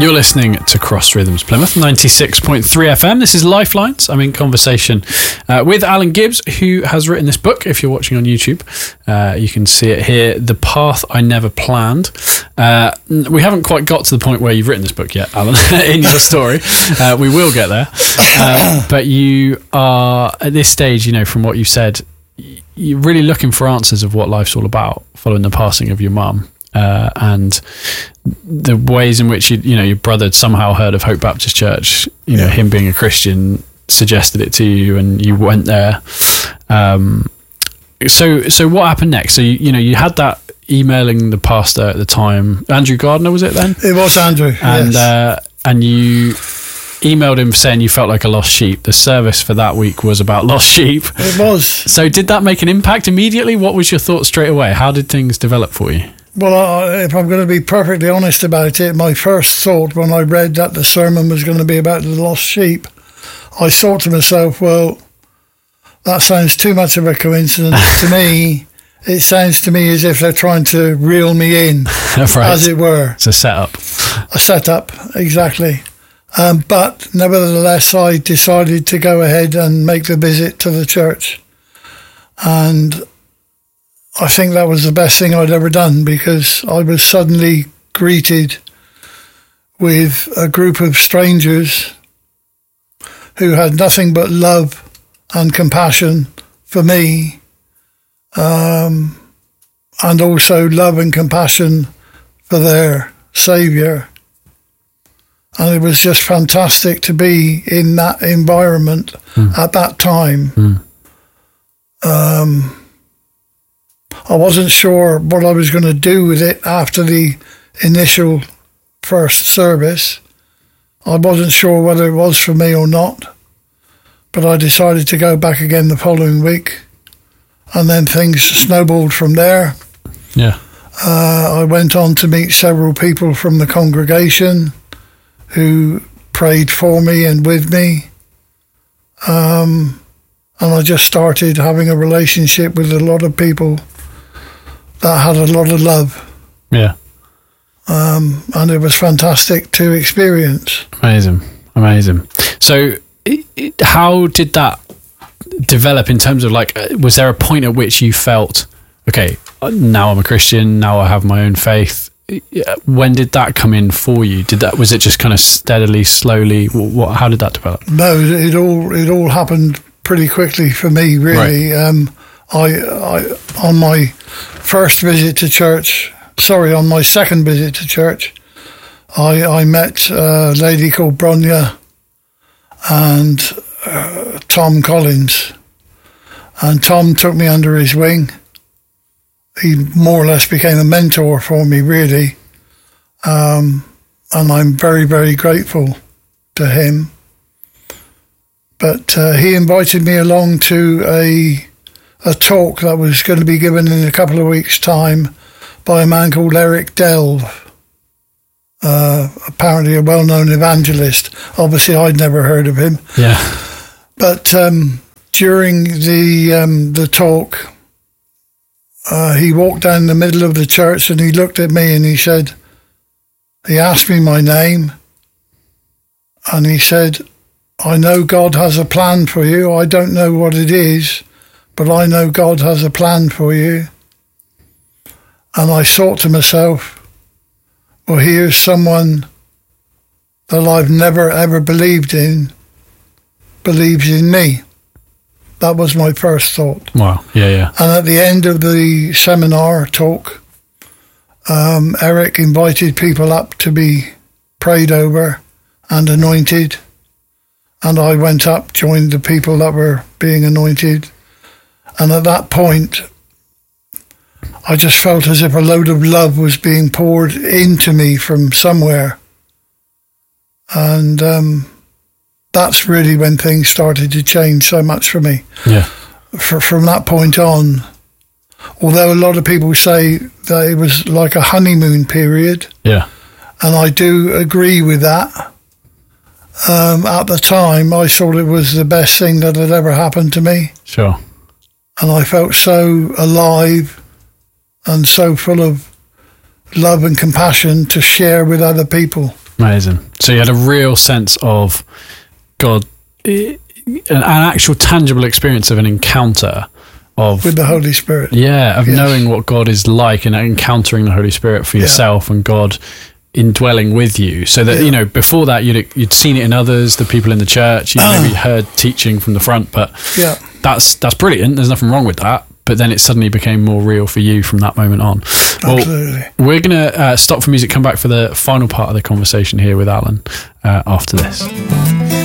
You're listening to Cross Rhythms Plymouth 96.3 FM. This is Lifelines. I'm in conversation with Alan Gibbs, who has written this book. If you're watching on YouTube, you can see it here, The Path I Never Planned. We haven't quite got to the point where you've written this book yet, Alan, in your story. We will get there. But you are, at this stage, you know, from what you said, you're really looking for answers of what life's all about following the passing of your mum. And the ways in which your brother had somehow heard of Hope Baptist Church, him being a Christian suggested it to you, and you went there. So what happened next? So you had that emailing the pastor at the time, Andrew Gardner, was it then? It was Andrew, and yes. And you emailed him saying you felt like a lost sheep. The service for that week was about lost sheep. It was. So did that make an impact immediately? What was your thought straight away? How did things develop for you? Well, if I'm going to be perfectly honest about it, my first thought when I read that the sermon was going to be about the lost sheep, I thought to myself, well, that sounds too much of a coincidence to me. It sounds to me as if they're trying to reel me in, right. As it were. It's a setup. A setup, exactly. But nevertheless, I decided to go ahead and make the visit to the church. And I think that was the best thing I'd ever done, because I was suddenly greeted with a group of strangers who had nothing but love and compassion for me, and also love and compassion for their Saviour. And it was just fantastic to be in that environment at that time. I wasn't sure what I was going to do with it after the initial first service. I wasn't sure whether it was for me or not, but I decided to go back again the following week, and then things snowballed from there. Yeah. I went on to meet several people from the congregation who prayed for me and with me. And I just started having a relationship with a lot of people that had a lot of love. Yeah. And it was fantastic to experience. Amazing. So how did that develop in terms of was there a point at which you felt, okay, now I'm a Christian, now I have my own faith? When did that come in for you? Was it just kind of steadily, slowly? How did that develop? No, it all happened pretty quickly for me, really. Right. I on my first visit to church, on my second visit to church, I met a lady called Bronya and Tom Collins. And Tom took me under his wing. He more or less became a mentor for me, really. And I'm very, very grateful to him. But he invited me along to a talk that was going to be given in a couple of weeks' time by a man called Eric Delve, apparently a well-known evangelist. Obviously, I'd never heard of him. Yeah. But during the talk, he walked down the middle of the church and he looked at me and he asked me my name, and he said, I know God has a plan for you. I don't know what it is, but I know God has a plan for you. And I thought to myself, well, here's someone that I've never, ever believed in, believes in me. That was my first thought. Wow, yeah. And at the end of the seminar talk, Eric invited people up to be prayed over and anointed. And I went up, joined the people that were being anointed. And at that point, I just felt as if a load of love was being poured into me from somewhere. And that's really when things started to change so much for me. Yeah. From that point on, although a lot of people say that it was like a honeymoon period. Yeah. And I do agree with that. At the time, I thought it was the best thing that had ever happened to me. Sure. And I felt so alive and so full of love and compassion to share with other people. Amazing. So you had a real sense of God, an actual tangible experience of an encounter with the Holy Spirit. Yeah, of knowing what God is like and encountering the Holy Spirit for yourself and God indwelling with you. So that, before that you'd seen it in others, the people in the church, you maybe heard teaching from the front, but that's brilliant. There's nothing wrong with that. But then it suddenly became more real for you from that moment on. Absolutely. Well, we're going to stop for music, come back for the final part of the conversation here with Alan after this.